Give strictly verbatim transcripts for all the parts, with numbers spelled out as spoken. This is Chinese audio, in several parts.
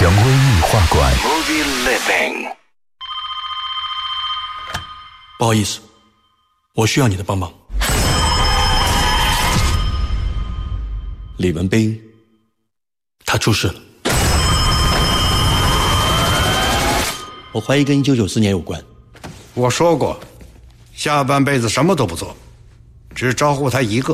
蔷薇艺画馆。 不好意思，我需要你的帮忙。李文斌，他出事了。我怀疑跟一九九四年有关。 我说过，下半辈子什么都不做，只招呼他一个。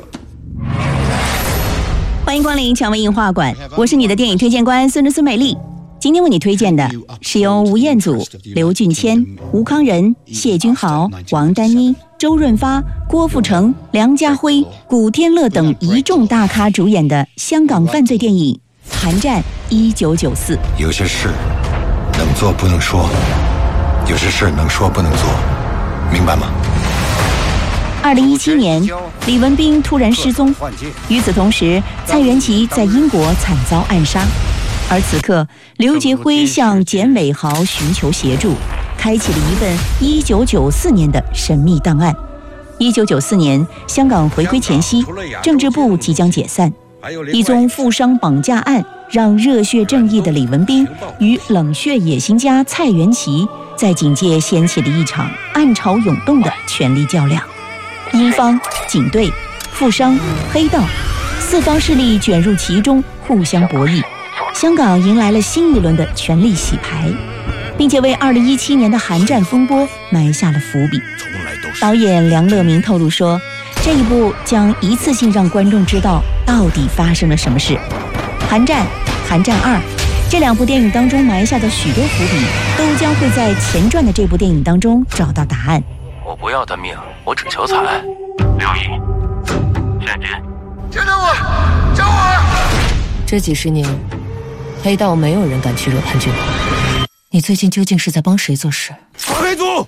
欢迎光临蔷薇映画馆，我是你的电影推荐官孙孙美丽。今天为你推荐的是由吴彦祖、刘俊谦、吴康仁、谢君豪、王丹妮、周润发、郭富城、梁家辉、古天乐等一众大咖主演的香港犯罪电影《寒战一九九四》。 有些事能做不能说，有些事能说不能做，明白吗？ 二零一七年，李文斌突然失踪。与此同时，蔡元琪在英国惨遭暗杀。而此刻，刘杰辉向简伟豪寻求协助，开启了一份一九九四年的神秘档案。一九九四年，香港回归前夕，政治部即将解散。一宗富商绑架案让热血正义的李文斌与冷血野心家蔡元琪在警界掀起了一场暗潮涌动的权力较量。英方、警队、富商、黑道四方势力卷入其中，互相博弈。香港迎来了新一轮的权力洗牌，并且为二零一七年的寒战风波埋下了伏笔。导演梁乐明透露说，这一部将一次性让观众知道到底发生了什么事。寒战、寒战二这两部电影当中埋下的许多伏笔，都将会在前传的这部电影当中找到答案。 我不要他命，我只求财。刘毅，现金， 救救我！救我！ 这几十年，黑道没有人敢去惹潘俊华。你最近究竟是在帮谁做事？ 黑组。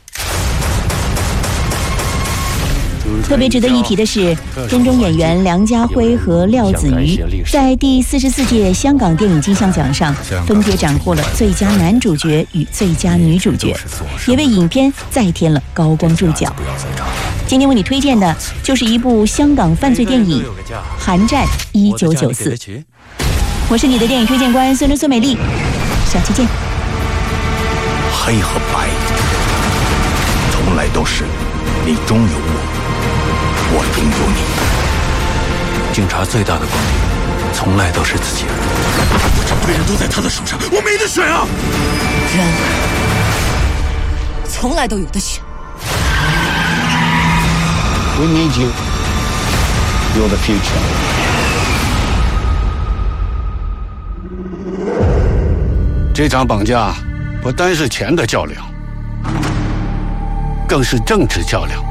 特别值得一提的是，片中演员梁家辉和廖子瑜在第四十四届香港电影金像奖上分别斩获了最佳男主角与最佳女主角，也为影片再添了高光注脚。今天为你推荐的就是一部香港犯罪电影《寒战一九九四》。我是你的电影推荐官孙孙美丽，下期见。 黑和白从来都是你中有我，我中有你。 警察最大的光明从来都是自己人。 我整队人都在他的手上，我没得选啊！ 人从来都有的选。 We need you. You're the future. 这场绑架不单是钱的较量，更是政治较量。